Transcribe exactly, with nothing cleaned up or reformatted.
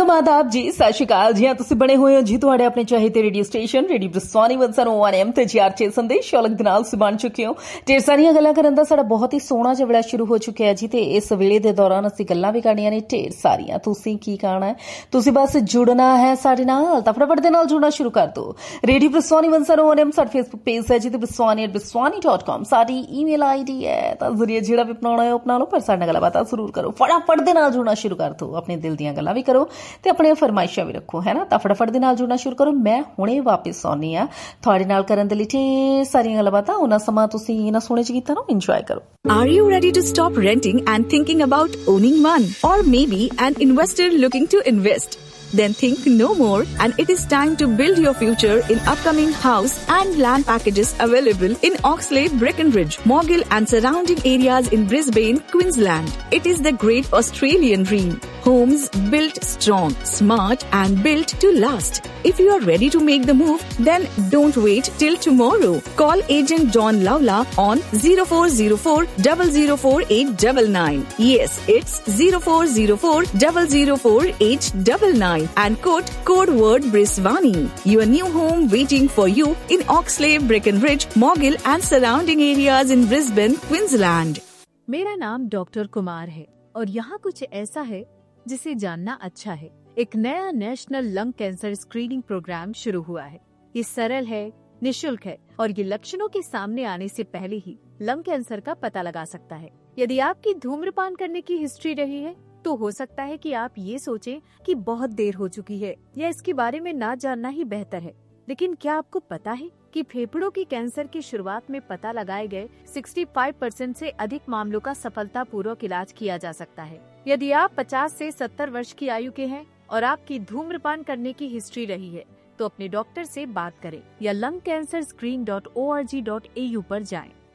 ਸਲਾਮ ਆਦਾਬ ਜੀ, ਸਤਿ ਸ਼੍ਰੀ ਅਕਾਲ ਜੀ। ਤੁਸੀਂ ਬਣੇ ਹੋਏ ਹੋ ਜੀ ਤੁਹਾਡੇ ਆਪਣੇ ਚਾਹੀਦੇ ਰੇਡੀਓ ਸਟੇਸ਼ਨ ਰੇਡੀਓ ਬ੍ਰਿਸਵਾਨੀ ਇੱਕ ਸੌ ਇੱਕ ਐਮ ਤੇ ਜੀਆਰਚੇ ਸੰਦੇਸ਼ ਸ਼ੌਲਕ ਦੇ ਨਾਲ ਤੁਸੀਂ ਬਣ ਚੁੱਕੇ ਹੋ। ਢੇਰ ਸਾਰੀਆਂ ਗੱਲਾਂ ਕਰਨ ਦਾ ਸਾਡਾ ਬਹੁਤ ਹੀ ਸੋਹਣਾ ਜਿਹਾ ਵੇਲਾ ਸ਼ੁਰੂ ਹੋ ਚੁੱਕਿਆ ਜੀ ਤੇ ਇਸ ਵੇਲੇ ਦੇ ਦੌਰਾਨ ਅਸੀਂ ਗੱਲਾਂ ਵੀ ਕਰਨੀਆਂ ਨੇ ਢੇਰ ਸਾਰੀਆਂ। ਤੁਸੀਂ ਕੀ ਕਹਿਣਾ ਹੈ, ਤੁਸੀਂ ਬਸ ਜੁੜਨਾ ਹੈ ਸਾਡੇ ਨਾਲ ਤਾਂ ਫਟਾਫਟ ਦੇ ਨਾਲ ਜੁੜਨਾ ਸ਼ੁਰੂ ਕਰ ਦਿਓ। ਰੇਡੀਓ ਬ੍ਰਿਸਵਾਨੀ ਇੱਕ ਸੌ ਇੱਕ ਐਮ ਸਾਡਾ ਫੇਸਬੁੱਕ ਪੇਜ ਹੈ ਜੀ ਤੇ ਬ੍ਰਿਸਵਾਨੀ ਐਟ ਬ੍ਰਿਸਵਾਨੀ ਡਾਟ ਕਾਮ ਸਾਡੀ ਈਮੇਲ ਆਈਡੀ ਹੈ। ਤਾਂ ਜ਼ਰੀਏ ਜਿਹੜਾ ਵੀ ਅਪਣਾਉਣਾ ਹੈ ਅਪਣਾ ਲਓ, ਪਰ ਸਾਡੇ ਨਾਲ ਗੱਲਬਾਤ ਜ਼ਰੂਰ ਕਰੋ। ਫਟਾਫਟ ਦੇ ਨਾਲ ਜੁੜਨਾ ਸ਼ੁਰੂ ਕਰ ਦਿਓ, ਆਪਣੇ ਦਿਲ ਦੀਆਂ ਗੱਲਾਂ ਵੀ ਕਰੋ ਤੇ ਆਪਣੀਆਂ ਫਰਮਾਇਸ਼ਾਂ ਵੀ ਰੱਖੋ, ਹੈ ਨਾ। ਤਾਂ ਫਟਾਫਟ ਦੇ ਨਾਲ ਜੁੜਨਾ ਸ਼ੁਰੂ ਕਰੋ। ਮੈਂ ਹੁਣੇ ਵਾਪਸ ਆਉਣੀ ਆ ਤੁਹਾਡੇ ਨਾਲ ਕਰਨ ਦੇ ਲਈ ਢੇਰ ਸਾਰੀਆਂ ਗੱਲਬਾਤਾਂ। ਉਹਨਾਂ ਸਮਾਂ ਤੁਸੀਂ ਇਹਨਾਂ ਸੋਹਣੇ ਜਿਹੇ ਗੀਤਾਂ ਨੂੰ ਇੰਜੋਏ ਕਰੋ। Are you ready to stop renting and thinking about owning one? Or maybe an investor looking to invest? Then think no more, and it is time to build your future in upcoming house and land packages available in Oxlade, Breckenridge, Morgill and surrounding areas in Brisbane, Queensland. It is the great Australian dream. Homes built strong, smart and built to last. If you are ready to make the move, then don't wait till tomorrow. Call agent John Lawla on zero four zero four, zero zero four eight nine nine. Yes, it's zero four zero four, zero zero four eight nine nine. And quote code word Brisbane. Your new home waiting for you in Oxlade, Breckenridge, Morgill and surrounding areas in Brisbane, Queensland. मेरा नाम doctor Kumar है और यहाँ कुछ ऐसा है जिसे जानना अच्छा है। एक नया national lung cancer screening programme शुरू हुआ है। ये सरल है, निशुल्क है और ये लक्षणों के सामने आने से पहले ही लंग कैंसर का पता लगा सकता है। यदि आपकी धूम्रपान करने की हिस्ट्री रही है तो हो सकता है कि आप ये सोचें कि बहुत देर हो चुकी है या इसके बारे में ना जानना ही बेहतर है। लेकिन क्या आपको पता है कि फेफड़ों की कैंसर की शुरुआत में पता लगाए गए पैंसठ परसेंट से अधिक मामलों का सफलतापूर्वक इलाज किया जा सकता है। यदि आप पचास से सत्तर वर्ष की आयु के हैं और आपकी धूम्रपान करने की हिस्ट्री रही है तो अपने डॉक्टर से बात करें या lung cancer screen dot O R G dot A you पर जाएं।